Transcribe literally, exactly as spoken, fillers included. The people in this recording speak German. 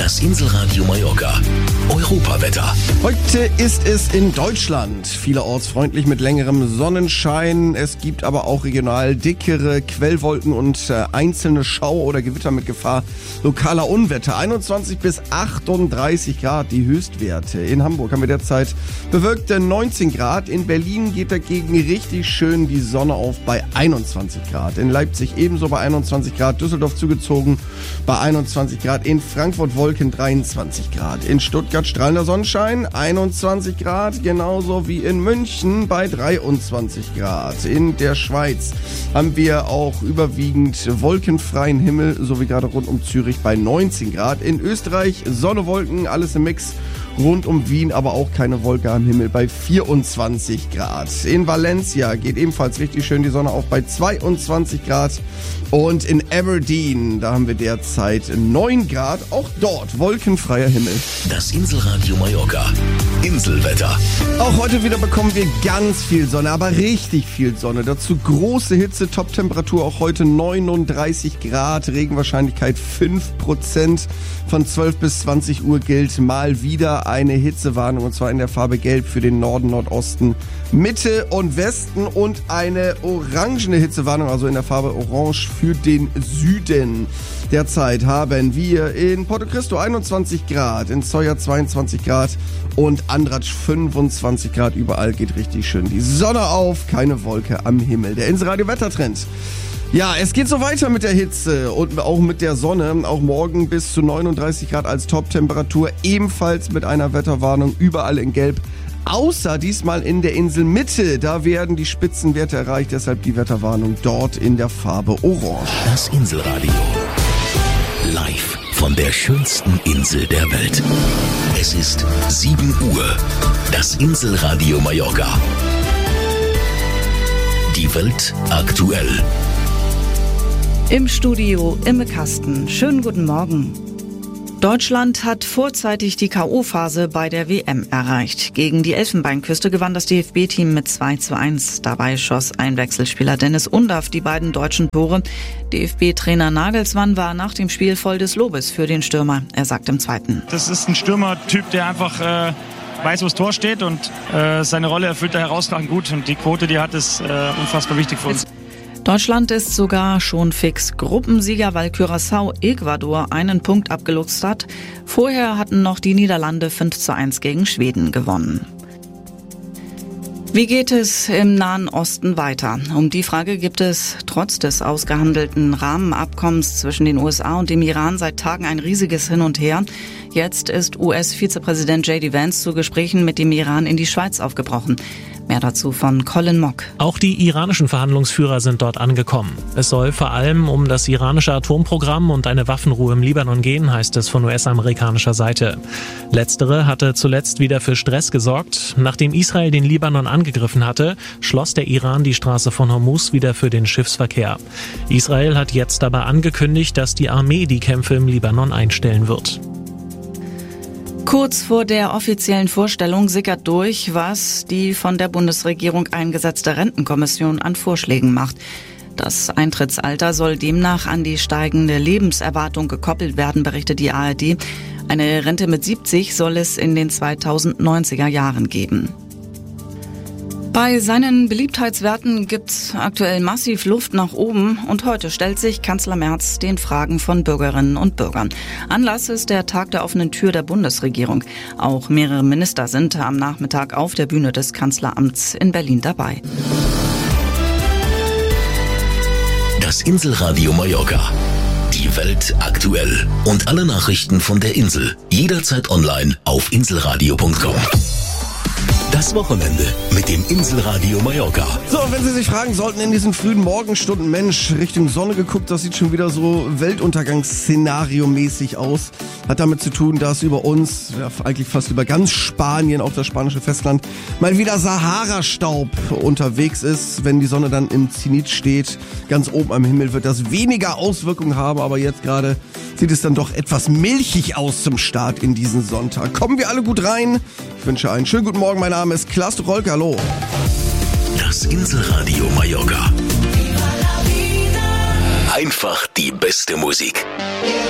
Das Inselradio Mallorca. Europawetter. Heute ist es in Deutschland vielerorts freundlich mit längerem Sonnenschein. Es gibt aber auch regional dickere Quellwolken und äh, einzelne Schauer oder Gewitter mit Gefahr lokaler Unwetter. einundzwanzig bis achtunddreißig Grad die Höchstwerte. In Hamburg haben wir derzeit bewölkte neunzehn Grad. In Berlin geht dagegen richtig schön die Sonne auf bei einundzwanzig Grad. In Leipzig ebenso bei einundzwanzig Grad. Düsseldorf zugezogen bei einundzwanzig Grad. In Frankfurt Wolken dreiundzwanzig Grad. In Stuttgart strahlender Sonnenschein einundzwanzig Grad. Genauso wie in München bei dreiundzwanzig Grad. In der Schweiz haben wir auch überwiegend wolkenfreien Himmel, so wie gerade rund um Zürich bei neunzehn Grad. In Österreich Sonne, Wolken, alles im Mix. Rund um Wien aber auch keine Wolke am Himmel bei vierundzwanzig Grad. In Valencia geht ebenfalls richtig schön die Sonne auf bei zweiundzwanzig Grad. Und in Aberdeen, da haben wir derzeit neun Grad. Auch dort wolkenfreier Himmel. Das Inselradio Mallorca. Inselwetter. Auch heute wieder bekommen wir ganz viel Sonne, aber richtig viel Sonne. Dazu große Hitze, Top-Temperatur auch heute neununddreißig Grad, Regenwahrscheinlichkeit fünf Prozent. Von zwölf bis zwanzig Uhr gilt mal wieder eine Hitzewarnung, und zwar in der Farbe Gelb für den Norden, Nordosten, Mitte und Westen und eine orangene Hitzewarnung, also in der Farbe Orange für den Süden. Derzeit haben wir in Porto Cristo einundzwanzig Grad, in Soya zweiundzwanzig Grad und Andratsch fünfundzwanzig Grad. Überall geht richtig schön die Sonne auf, keine Wolke am Himmel. Der Inselradio Wettertrend. Ja, es geht so weiter mit der Hitze und auch mit der Sonne. Auch morgen bis zu neununddreißig Grad als Top-Temperatur, ebenfalls mit einer Wetterwarnung überall in Gelb. Außer diesmal in der Inselmitte, da werden die Spitzenwerte erreicht, deshalb die Wetterwarnung dort in der Farbe Orange. Das Inselradio. Live von der schönsten Insel der Welt. Es ist sieben Uhr. Das Inselradio Mallorca. Die Welt aktuell. Im Studio Imme Kasten. Schönen guten Morgen. Deutschland hat vorzeitig die K O-Phase bei der W M erreicht. Gegen die Elfenbeinküste gewann das D F B-Team mit zwei zu eins. Dabei schoss Einwechselspieler Dennis Undaff die beiden deutschen Tore. D F B-Trainer Nagelsmann war nach dem Spiel voll des Lobes für den Stürmer. Er sagt im Zweiten: Das ist ein Stürmertyp, der einfach äh, weiß, wo das Tor steht, und äh, seine Rolle erfüllt er herausragend gut. Und die Quote, die er hat, ist äh, unfassbar wichtig für uns. Deutschland ist sogar schon fix Gruppensieger, weil Curaçao Ecuador einen Punkt abgeluchst hat. Vorher hatten noch die Niederlande fünf zu eins gegen Schweden gewonnen. Wie geht es im Nahen Osten weiter? Um die Frage gibt es trotz des ausgehandelten Rahmenabkommens zwischen den U S A und dem Iran seit Tagen ein riesiges Hin und Her. Jetzt ist U S-Vizepräsident J D Vance zu Gesprächen mit dem Iran in die Schweiz aufgebrochen. Mehr dazu von Colin Mock. Auch die iranischen Verhandlungsführer sind dort angekommen. Es soll vor allem um das iranische Atomprogramm und eine Waffenruhe im Libanon gehen, heißt es von U S-amerikanischer Seite. Letztere hatte zuletzt wieder für Stress gesorgt. Nachdem Israel den Libanon angegriffen hatte, schloss der Iran die Straße von Hormuz wieder für den Schiffsverkehr. Israel hat jetzt aber angekündigt, dass die Armee die Kämpfe im Libanon einstellen wird. Kurz vor der offiziellen Vorstellung sickert durch, was die von der Bundesregierung eingesetzte Rentenkommission an Vorschlägen macht. Das Eintrittsalter soll demnach an die steigende Lebenserwartung gekoppelt werden, berichtet die A R D. Eine Rente mit siebzig soll es in den zweitausendneunziger Jahren geben. Bei seinen Beliebtheitswerten gibt's aktuell massiv Luft nach oben, und heute stellt sich Kanzler Merz den Fragen von Bürgerinnen und Bürgern. Anlass ist der Tag der offenen Tür der Bundesregierung. Auch mehrere Minister sind am Nachmittag auf der Bühne des Kanzleramts in Berlin dabei. Das Inselradio Mallorca. Die Welt aktuell. Und alle Nachrichten von der Insel. Jederzeit online auf inselradio punkt com. Das Wochenende mit dem Inselradio Mallorca. So, wenn Sie sich fragen sollten, in diesen frühen Morgenstunden, Mensch, Richtung Sonne geguckt, das sieht schon wieder so Weltuntergangsszenario-mäßig aus. Hat damit zu tun, dass über uns, ja, eigentlich fast über ganz Spanien, auch das spanische Festland, mal wieder Sahara-Staub unterwegs ist. Wenn die Sonne dann im Zenit steht, ganz oben am Himmel, wird das weniger Auswirkungen haben, aber jetzt gerade sieht es dann doch etwas milchig aus zum Start in diesen Sonntag. Kommen wir alle gut rein. Ich wünsche einen schönen guten Morgen. Mein Name ist Klaas Rolke. Hallo. Das Inselradio Mallorca. Einfach die beste Musik.